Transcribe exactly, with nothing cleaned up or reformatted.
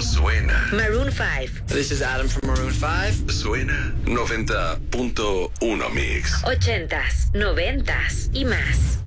suena. Maroon five. This is Adam from Maroon five. Suena noventa punto uno Mix. Ochentas, noventas y más.